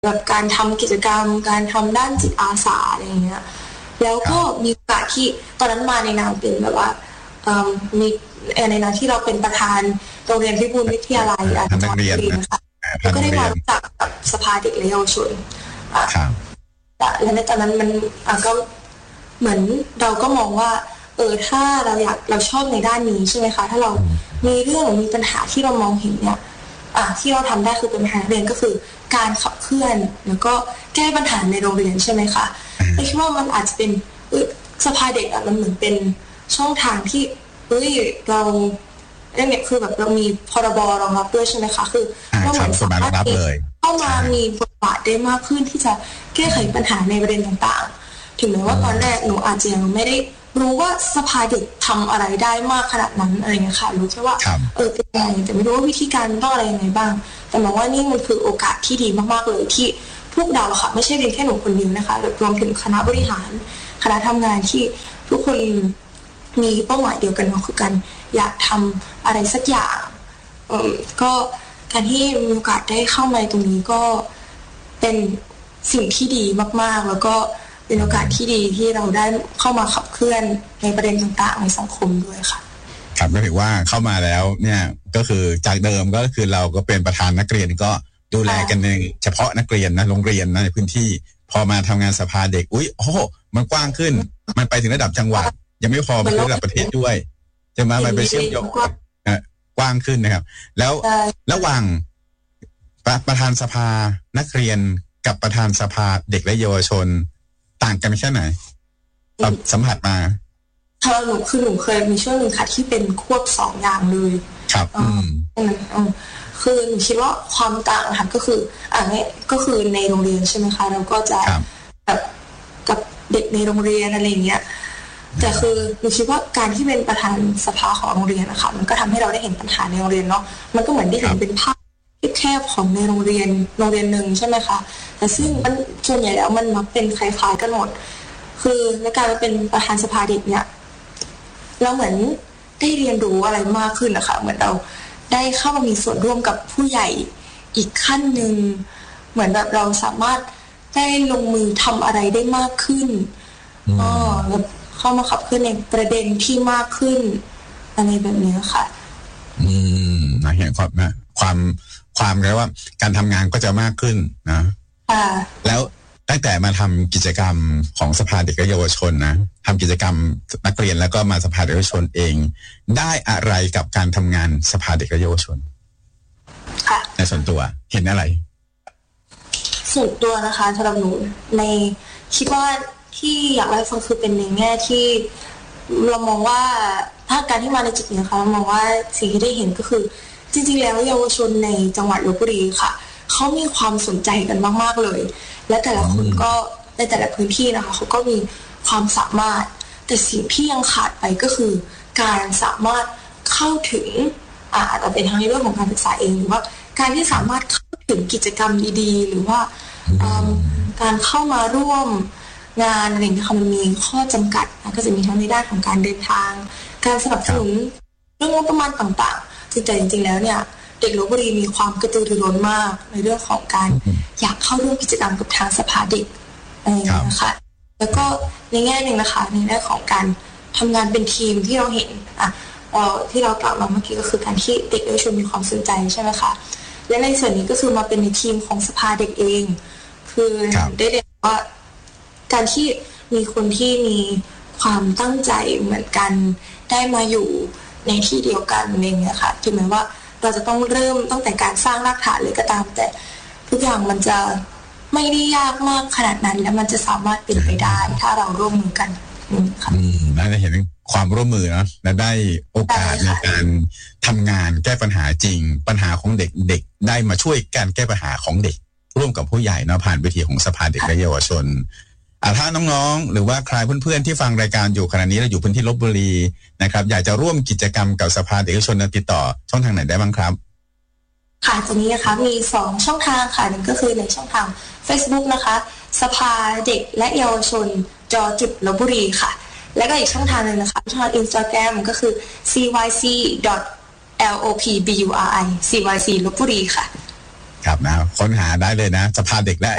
แบบการทำกิจกรรมการทำด้านจิตอาสาอะไรอย่างเงี้ยแล้วก็มีโอกาสที่ตอนนั้นมาในนามเป็นแบบว่ามีในนามที่เราเป็นประธานโรงเรียนพิบูลวิทยาลัยอาจารย์นะคะแล้วก็ได้มารู้จักกับสภาเด็กและเยาวชนและในตอนนั้นมันก็เหมือนเราก็มองว่าถ้าเราชอบในด้านนี้ใช่ไหมคะถ้าเรามีเรื่องหรือมีปัญหาที่เรามองเห็นเนี่ยที่เราทำได้คือเป็นปัญหาเรียนก็คือการขับเคลื่อนแล้วก็แก้ปัญหาในโรงเรียนใช่ไหมคะแต่คิดว่ามันอาจจะเป็นสภาเด็กมันเหมือนเป็นช่องทางที่เราเรื่องนี้คือแบบเรามีพรบรองรับด้วยใช่ไหมคะคือเราเหมือนสามารถเข้ามามีบทบาทได้มากขึ้นที่จะแก้ไขปัญหาในประเด็นต่างๆถึงแม้ว่าตอนแรกหนูอาจจะยังไม่ได้รู้ว่าสภาเด็กทำอะไรได้มากขนาดนั้นอะไรเงี้ยค่ะรู้แค่ว่าเป็นยังไงแต่ไม่รู้ว่าวิธีการต้องอะไรยังไงบ้างแต่มองว่านี่มันคือโอกาสที่ดีมากๆเลยที่พวกเราค่ะไม่ใช่เพียงแค่หนูคนเดียวนะคะรวมถึงคณะบริหารคณะทำงานที่ทุกคนมีเป้าหมายเดียวกันคือการอยากทำอะไรสักอย่างก็การที่มีโอกาสได้เข้ามาตรงนี้ก็เป็นสิ่งที่ดีมากๆแล้วก็เป็นโอกาสที่ดีที่เราได้เข้ามาขับเคลื่อนในประเด็นต่างๆในสังคมด้วยค่ะครับก็ถือว่าเข้ามาแล้วเนี่ยก็คือจากเดิมก็คือเราก็เป็นประธานนักเรียนก็ดูแลกันในเฉพาะนักเรียนนะโรงเรียนนะในพื้นที่พอมาทำงานสภาเด็กมันกว้างขึ้นมันไปถึงระดับจังหวัดยังไม่พอไปถึงระดับประเทศด้วยจะมาไปเชื่อมโยงกว้างขึ้นนะครับแล้วระหว่างประธานสภานักเรียนกับประธานสภาเด็กและเยาวชนต่างกันแค่ไหนสัมผัสมาหนูเคยมีช่วงหนึ่งค่ะที่เป็นควบ2อย่างเลยครับคือหนูคิดว่าความต่างค่ะก็คือเนี่ยก็คือในโรงเรียนใช่ไหมคะเราก็จะแบบกับเด็กในโรงเรียนอะไรเงี้ยแต่คือหนูคิดว่าการที่เป็นประธานสภาของโรงเรียนนะคะมันก็ทำให้เราได้เห็นปัญหาในโรงเรียนเนาะมันก็เหมือนได้เห็นเป็นภาพแคบของในโรงเรียนหนึ่งใช่ไหมคะแต่ซึ่งมันส่วนใหญ่แล้วมันมักเป็นคล้ายๆกันหมดคือในการเป็นประธานสภาเด็กเนี่ยเราเหมือนได้เรียนรู้อะไรมากขึ้นนะคะเหมือนเราได้เข้ามามีส่วนร่วมกับผู้ใหญ่อีกขั้นหนึ่งเหมือนแบบเราสามารถได้ลงมือทำอะไรได้มากขึ้นแบบเข้ามาขับเคลื่อนในประเด็นที่มากขึ้นอะไรแบบนี้ค่ะนะเห็นความเรียกว่าการทำงานก็จะมากขึ้นนะแล้วตั้งแต่มาทำกิจกรรมของสภาเด็กและเยาวชนนะทำกิจกรรมนักเรียนแล้วก็มาสภาเด็กและเยาวชนเองได้อะไรกับการทำงานสภาเด็กและเยาวชนในส่วนตัวเห็นอะไรส่วนตัวนะคะสำหรับหนูในคิดว่าที่อยากเล่าให้ฟังคือเป็นในแง่ที่เรามองว่าถ้าการที่มาในจุดนี้นะคะเรามองว่าสิ่งที่ได้เห็นก็คือจริงๆแล้วเยาวชนในจังหวัดลพบุรีค่ะเขามีความสนใจกันมากๆเลยและแต่ละคนก็ในแต่ละพื้นที่นะคะเขาก็มีความสามารถแต่สิ่งที่ยังขาดไปก็คือการสามารถเข้าถึงอาจจะเป็นทั้งในเรื่องของการศึกษาเองหรือว่าการที่สามารถเข้าถึงกิจกรรมดีๆหรือว่าการเข้ามาร่วมงานอะไรอย่างเงี้ยค่ะมันมีข้อจำกัดนะก็จะมีทั้งในด้านของการเดินทางการสนับสนุนเรื่องงบประมาณต่างๆแต่จริงๆแล้วเนี่ยเด็กลพบุรีมีความกระตือรือร้นมากในเรื่องของการอยากเข้าร่วมกิจกรรมกับทางสภาเด็กอะไรอย่างเงี้ยนะคะแล้วก็ในแง่หนึ่งนะคะในแง่ของการทำงานเป็นทีมที่เราเห็นที่เรากล่าวมาเมื่อกี้ก็คือการที่เด็กเยาวชนมีความสนใจใช่ไหมคะและในส่วนนี้ก็คือมาเป็นในทีมของสภาเด็กเองคือได้เรียนว่าการที่มีคนที่มีความตั้งใจเหมือนกันได้มาอยู่ในที่เดียวกันเองนะคะถึงแม้ว่าเราจะต้องเริ่มตั้งแต่การสร้างรากฐานเลยก็ตามแต่ทุกอย่างมันจะไม่ได้ยากมากขนาดนั้นและมันจะสามารถเป็นไปได้ถ้าเราร่วมมือกันค่ะได้เห็นความร่วมมือนะและได้โอกาสในการทำงานแก้ปัญหาจริงปัญหาของเด็กได้มาช่วยการแก้ปัญหาของเด็กร่วมกับผู้ใหญ่นะผ่านเวทีของสภาเด็กและเยาวชนถ้าน้องๆหรือว่าใครเพื่อนๆที่ฟังรายการอยู่ขณะนี้และอยู่พื้นที่ลพบุรีนะครับอยากจะร่วมกิจกรรมกับสภาเด็กและเยาวชนติดต่อช่องทางไหนได้บ้างครับค่ะตรงนี้นะคะมี2ช่องทางค่ะหนึ่งก็คือในช่องทาง Facebook นะคะสภาเด็กและเยาวชนลพบุรีค่ะแล้วก็อีกช่องทางนึงนะคะช่อง Instagram ก็คือ cyc.lopburi cyc ลพบุรีค่ะครับนะค้นหาได้เลยนะสภาเด็กและ